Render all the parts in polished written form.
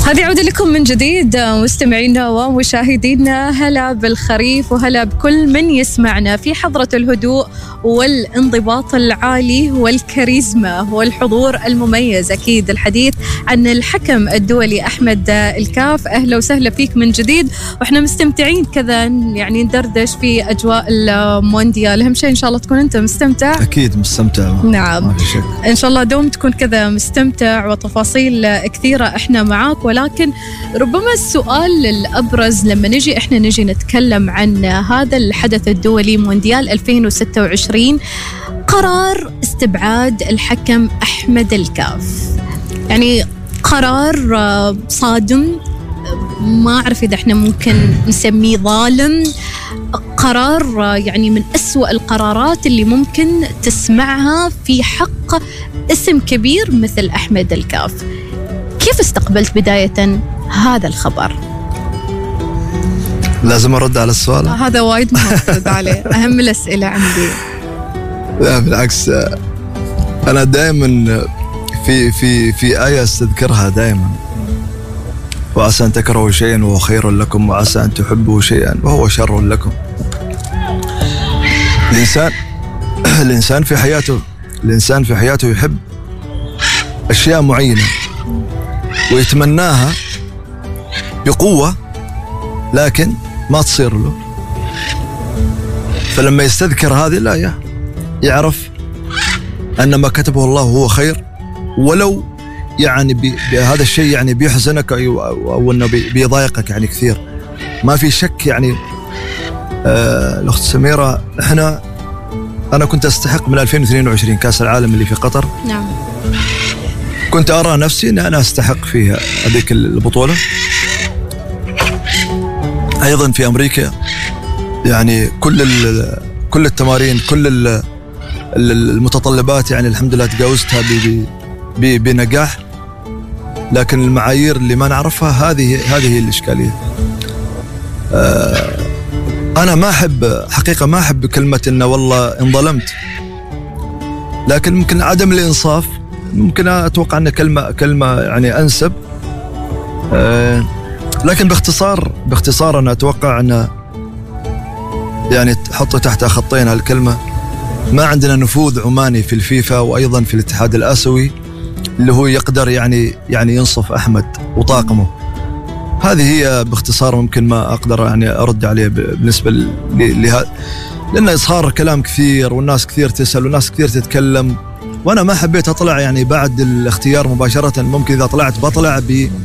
هذه عودة لكم من جديد مستمعينا ومشاهدينا. هلا بالخريف وهلا بكل من يسمعنا في حضرة الهدوء والانضباط العالي والكاريزما والحضور المميز. أكيد الحديث عن الحكم الدولي أحمد الكاف. أهلا وسهلا فيك من جديد، وإحنا مستمتعين كذا يعني ندردش في أجواء المونديال. أهم شيء إن شاء الله تكون أنت مستمتع. أكيد مستمتع. نعم إن شاء الله دوم تكون كذا مستمتع، وتفاصيل كثيرة إحنا معاك. ولكن ربما السؤال الأبرز لما نجي نتكلم عن هذا الحدث الدولي مونديال 2026، قرار استبعاد الحكم أحمد الكاف، يعني قرار صادم، ما أعرف إذا إحنا ممكن نسميه ظالم، قرار يعني من أسوأ القرارات اللي ممكن تسمعها في حق اسم كبير مثل أحمد الكاف. كيف استقبلت بداية هذا الخبر؟ لازم أرد على السؤال هذا وايد ما أرد عليه، أهم الأسئلة عندي. لا بالعكس، أنا دائما في آية استذكرها دائما: وعسى أن تكرهوا شيئا وهو خير لكم، وعسى أن تحبوا شيئا وهو شر لكم. الإنسان في حياته يحب أشياء معينة ويتمناها بقوة، لكن ما تصير له. فلما يستذكر هذه الآية يعرف أن ما كتبه الله هو خير، ولو يعني بهذا الشيء يعني بيحزنك أو أنه بيضايقك يعني كثير. ما في شك يعني الأخت سميرة، أنا كنت أستحق من 2022 كأس العالم اللي في قطر. نعم. كنت أرى نفسي أن أنا أستحق فيها هذيك البطولة. أيضا في أمريكا يعني كل التمارين، كل المتطلبات يعني الحمد لله تجاوزتها بنجاح، لكن المعايير اللي ما نعرفها هذه هي الإشكالية. أنا ما أحب كلمة إنه والله انظلمت، لكن ممكن عدم الإنصاف ممكن أتوقع أن كلمة يعني أنسب. لكن باختصار أنا أتوقع أن يعني تحط تحت خطين هالكلمة: ما عندنا نفوذ عماني في الفيفا وأيضا في الاتحاد الآسيوي اللي هو يقدر يعني ينصف أحمد وطاقمه. هذه هي باختصار، ممكن ما أقدر يعني أرد عليه بالنسبة لهذا، لأن صار كلام كثير والناس كثير تسأل والناس كثير تتكلم، وأنا ما حبيت أطلع يعني بعد الاختيار مباشرة. ممكن إذا طلعت بطلع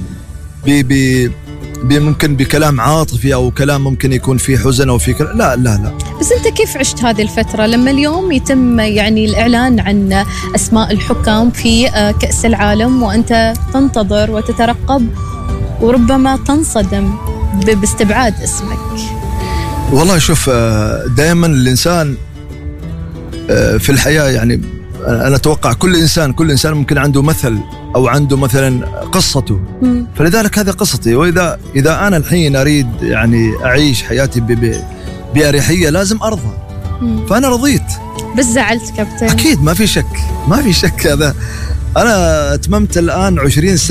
ممكن بكلام عاطفي أو كلام ممكن يكون فيه حزن أو فيه لا. بس أنت كيف عشت هذه الفترة لما اليوم يتم يعني الإعلان عن أسماء الحكام في كأس العالم، وأنت تنتظر وتترقب وربما تنصدم باستبعاد اسمك؟ والله شوف، دائما الإنسان في الحياة يعني أنا أتوقع كل إنسان ممكن عنده مثل أو عنده مثلا قصته. فلذلك هذه قصتي، وإذا أنا الحين أريد يعني أعيش حياتي بأريحية لازم أرضى. فأنا رضيت. بس زعلت كابتن؟ أكيد ما في شك هذا. أنا أتممت الآن 20 سنة